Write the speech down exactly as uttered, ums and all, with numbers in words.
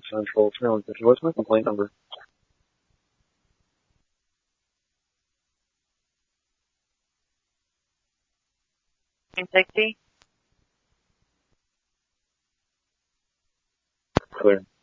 Central three fifty. What's my complaint number? sixty. Clear.